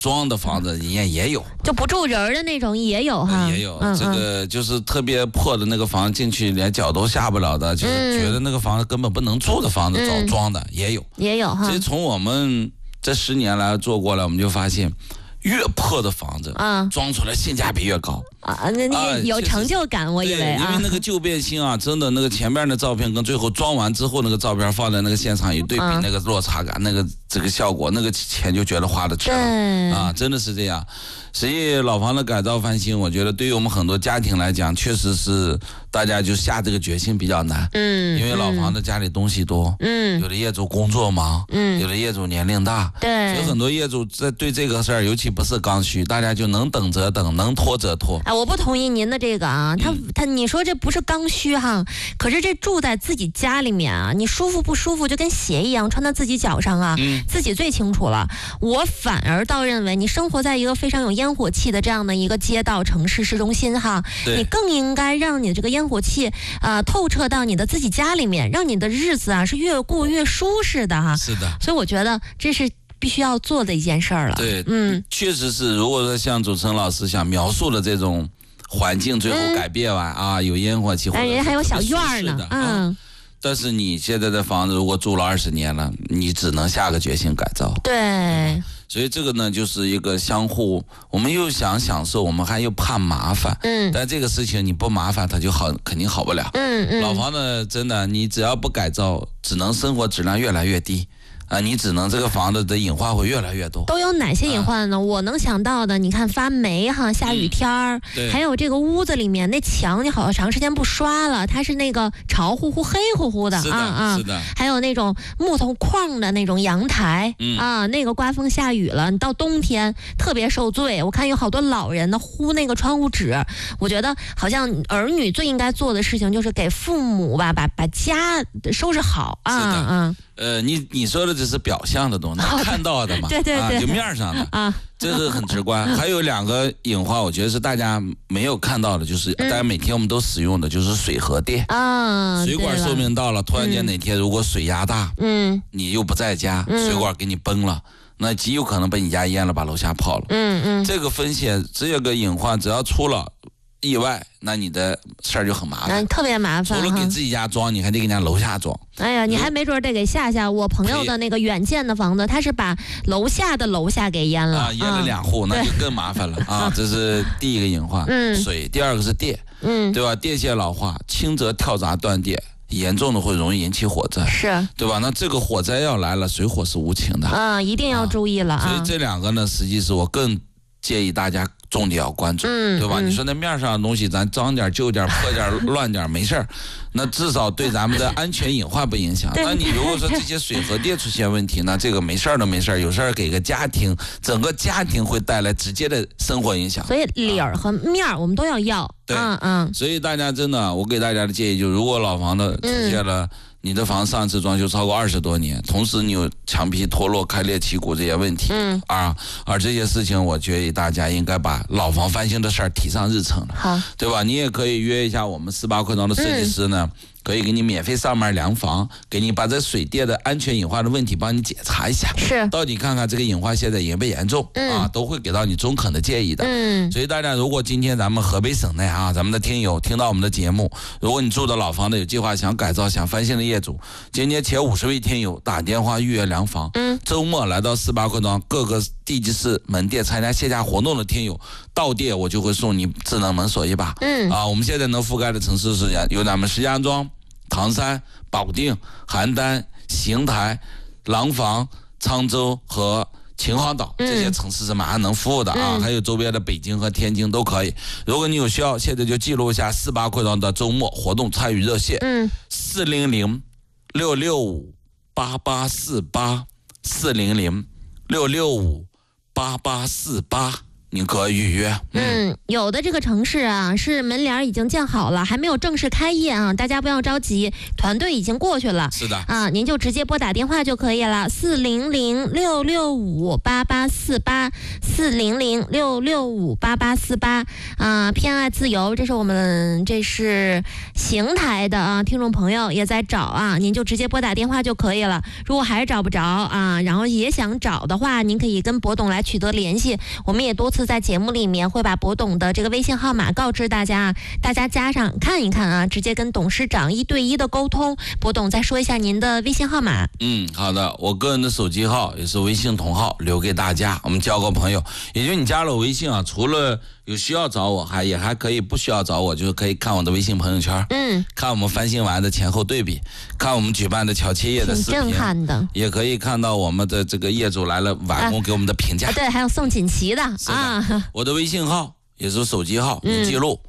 装的房子也有， 就不住人的那种也有哈， 也有。这个就是特别破的那个房进去连脚都下不了的，就是觉得那个房子根本不能住的房子找装的也有哈。所以从我们这10年来做过来，我们就发现。越破的房子，装出来性价比越高那有成就感，我以为因为那个旧变新啊，真的那个前面的照片跟最后装完之后那个照片放在那个现场一对比，那个落差感，那个这个效果，那个钱就觉得花的值了真的是这样。所以老房的改造翻新，我觉得对于我们很多家庭来讲，确实是大家就下这个决心比较难。因为老房子家里东西多，有的业主工作忙，有的业主年龄大， 对， 所以很多业主在对这个事儿，尤其不是刚需，大家就能等则等，能拖则拖。 我不同意您的这个啊，你说这不是刚需哈，可是这住在自己家里面啊，你舒服不舒服就跟鞋一样穿在自己脚上啊，自己最清楚了。我反而倒认为，你生活在一个非常有烟火气的这样的一个街道、城市市中心哈，你更应该让你这个烟火气透彻到你的自己家里面，让你的日子啊是越过越舒适的哈。 是的， 所以我觉得这是必须要做的一件事儿了。 对，确实是。如果说像主持人老师想描述的这种环境，最后改变完有烟火气， 人还有小院呢， 但是你现在的房子如果住了20年了，你只能下个决心改造。 对。 所以这个呢，就是一个相互，我们又想享受，我们还又怕麻烦。但这个事情你不麻烦，它就肯定好不了。老房子真的，你只要不改造，只能生活质量越来越低。你只能这个房子的隐患会越来越多。 都有哪些隐患呢？我能想到的，你看发霉哈，下雨天儿，还有这个屋子里面那墙，你好长时间不刷了，它是那个潮乎乎、黑乎乎的是的。 还有那种木头框的那种阳台那个刮风下雨了，你到冬天特别受罪。我看有好多老人呢糊那个窗户纸，我觉得好像儿女最应该做的事情就是给父母吧，把家收拾好你说的只是表象的东西，看到的嘛， 对， 就面上的这个很直观。还有2个隐患，我觉得是大家没有看到的，就是大家每天我们都使用的就是水和电水管寿命到了，突然间哪天如果水压大，你又不在家，水管给你崩了，那极有可能被你家淹了，把楼下泡了。这个风险，这个隐患，只要出了意外，那你的事儿就很麻烦， 特别麻烦。 除了给自己家装，你还得给人家楼下装。 哎呀，你还没准得给下我朋友的那个远建的房子，他是把楼下的楼下给淹了淹了2户，那就更麻烦了这是第一个隐患，水。第2个是电，对吧？电线老化，轻则跳闸断电，严重的会容易引起火灾， 是对吧？那这个火灾要来了，水火是无情的一定要注意了所以这2个呢，实际是我更建议大家重点要关注，对吧？你说那面上的东西，咱脏点、旧点、破点、乱点没事儿，那至少对咱们的安全隐患不影响。那你如果说这些水和电出现问题，那这个没事儿都没事儿，有事儿给个家庭，整个家庭会带来直接的生活影响。 所以理儿和面儿我们都要。 对，所以大家真的，我给大家的建议就是，如果老房子出现了。你的房上次装修超过20多年，同时你有墙皮脱落、开裂起骨这些问题，而这些事情，我觉得大家应该把老房翻新的事儿提上日程了， 好， 对吧？你也可以约一下我们18块庄的设计师呢，可以给你免费上门量房，给你把这水电的安全隐患的问题帮你检查一下， 是， 到底看看这个隐患现在严不严重都会给到你中肯的建议的。所以大家如果今天咱们河北省内咱们的听友听到我们的节目，如果你住的老房子有计划想改造、想翻新的业主，今天前50位听友打电话预约量房，周末来到18块庄各个地级市门店参加线下活动的听友，到店我就会送你智能门锁一把。我们现在能覆盖的城市是有咱们石家庄、唐山、保定、邯郸、邢台、廊坊、沧州和秦皇岛这些城市是马上能服务的还有周边的北京和天津都可以。如果你有需要，现在就记录一下18块庄的周末活动参与热线400-665-8848 400-665-8848 你可以预约。 有的这个城市啊，是门脸已经建好了，还没有正式开业啊，大家不要着急，团队已经过去了。 是的啊，您就直接拨打电话就可以了，400-665-8848，400-665-8848啊，偏爱自由，这是邢台的啊，听众朋友也在找啊，您就直接拨打电话就可以了。如果还是找不着啊，然后也想找的话，您可以跟博董来取得联系，我们也多次在节目里面会把博董的这个微信号码告知大家，大家加上看一看啊，直接跟董事长1对1的沟通。博董再说一下您的微信号码。 好的，我个人的手机号也是微信同号，留给大家，我们交个朋友。也就你加了我微信啊，除了有需要找我，也还可以不需要找我，就是可以看我的微信朋友圈，看我们翻新完的前后对比，看我们举办的乔切业的视频， 挺震撼的， 也可以看到我们的这个业主来了完工给我们的评价。 对，还有送锦旗的啊。我的微信号也是手机号，你记录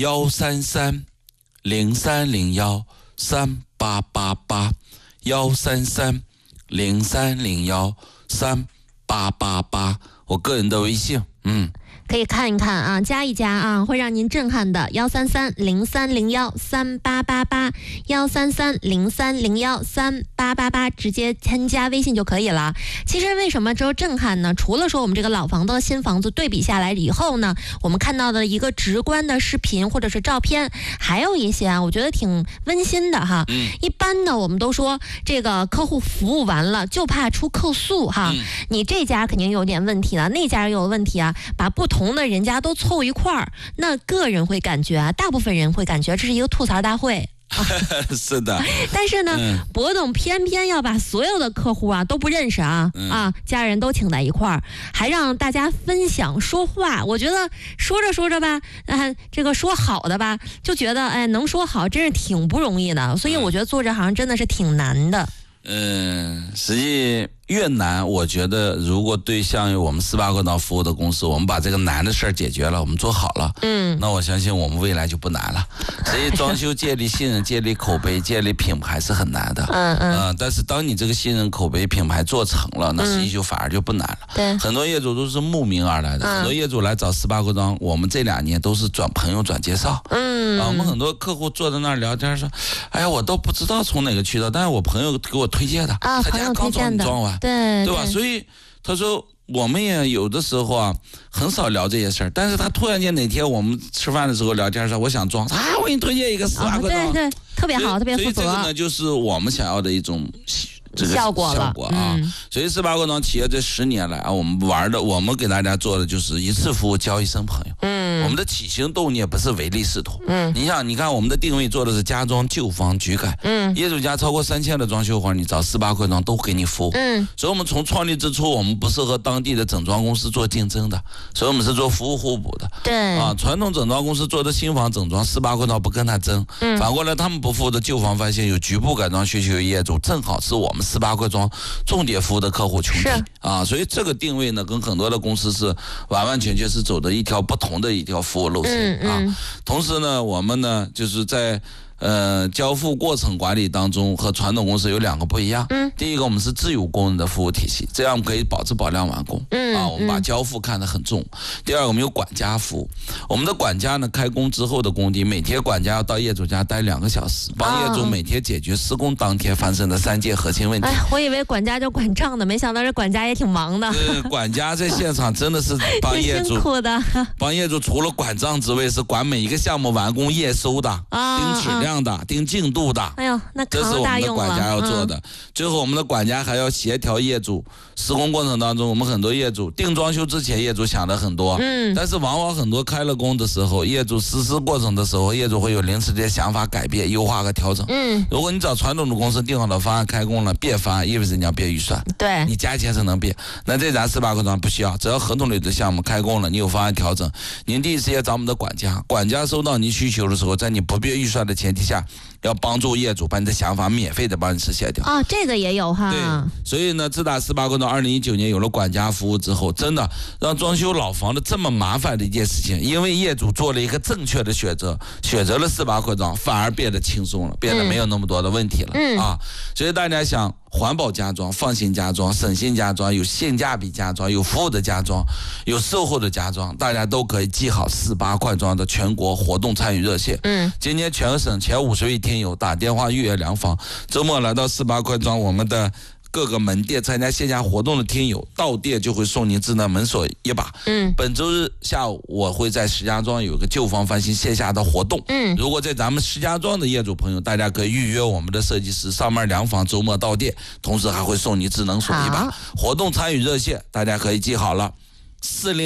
133-0301-3888，133-0301-3888，我个人的微信， 可以看一看啊，加一加啊，会让您震撼的。133-0301-3888，133-0301-3888，直接添加微信就可以了。其实为什么说震撼呢？除了说我们这个老房子和新房子对比下来以后呢，我们看到的一个直观的视频或者是照片，还有一些啊，我觉得挺温馨的哈。一般呢，我们都说这个客户服务完了就怕出客诉哈，你这家肯定有点问题了，那家又有问题啊，把不同的人家都凑一块儿，那个人会感觉啊，大部分人会感觉这是一个吐槽大会。 是的， 但是呢，博董偏偏要把所有的客户啊都不认识啊，家人都请在一块儿，还让大家分享说话。我觉得说着说着吧，这个说好的吧，就觉得能说好真是挺不容易的，所以我觉得做这行真的是挺难的。 实际越难，我觉得如果对像我们4-8个岛服务的公司，我们把这个难的事儿解决了，我们做好了，那我相信我们未来就不难了。所以装修建立信任、建立口碑、建立品牌是很难的，但是当你这个信任、口碑、品牌做成了，那实际就反而就不难了。 对， 很多业主都是慕名而来的，很多业主来找4-8个庄，我们这2年都是转朋友转介绍，我们很多客户坐在那儿聊天说，哎呀，我都不知道从哪个渠道，但是我朋友给我推荐的，他家刚装完， 对吧？所以他说我们也有的时候啊很少聊这些事儿，但是他突然间哪天我们吃饭的时候聊天说我想装，我给你推荐一个4-8个庄， 对，特别好，特别负责。 所以这个呢就是我们想要的一种这个效果啊。所以4-8个庄企业这10年来啊，我们给大家做的就是一次服务交一生朋友。我们的起心动念不是唯利是图。你看我们的定位做的是家装旧房举改。业主家超过3000的装修活，你找4-8个庄都给你服务。所以我们从创立之初，我们不是和当地的整装公司做竞争的，所以我们是做服务互补的。 对传统整装公司做的新房整装，4-8个庄不跟他争。反过来他们不服务的旧房，发现有局部改装需求的业主，正好是我们4-8个庄重点服务的客户群体啊。所以这个定位呢，跟很多的公司是完完全全是走的一条不同的一条服务路线啊。同时呢，我们呢就是在交付过程管理当中和传统公司有2个不一样。第一个，我们是自有工人的服务体系，这样可以保质保量完工。我们把交付看得很重。第二个，我们有管家服务，我们的管家呢开工之后的工地，每天管家要到业主家待2个小时，帮业主每天解决施工当天发生的3件核心问题。 我以为管家就管账的，没想到这管家也挺忙的。 管家在现场真的是帮业主辛苦的， 帮业主除了管账之外，是管每一个项目完工验收的，盯质量的，盯进度的。 哎呦，那这是我们的管家要做的。最后我们的管家还要协调业主施工过程当中，我们很多业主定装修之前业主想的很多，但是往往很多开了工的时候，业主实施过程的时候，业主会有临时的想法改变、优化和调整。如果你找传统的公司定好了方案开工了，变方案意味着你要变预算， 对， 你加钱才能变。那这咱4-8个庄不需要，只要合同里的项目开工了，你有方案调整，您第一时间找我们的管家，管家收到您需求的时候，在你不变预算的前提下，要帮助业主把你的想法免费的帮你实现掉。 这个也有哈。 对，所以呢，自打4-8个庄2019年有了管家服务之后，真的让装修老房的这么麻烦的一件事情，因为业主做了一个正确的选择，选择了4-8个庄，反而变得轻松了，变得没有那么多的问题了。所以大家想环保家装、放心家装、省心家装，有性价比家装，有服务的家装，有售后的家装，大家都可以记好48块装的全国活动参与热线。今年全省前50位听友打电话预约量房，周末来到48块装我们的各个门店参加线下活动的听友，到店就会送您智能门锁一把。本周日下午我会在石家庄有一个旧房翻新线下的活动。如果在咱们石家庄的业主朋友，大家可以预约我们的设计师上门量房，周末到店，同时还会送你智能锁一把。活动参与热线大家可以记好了，40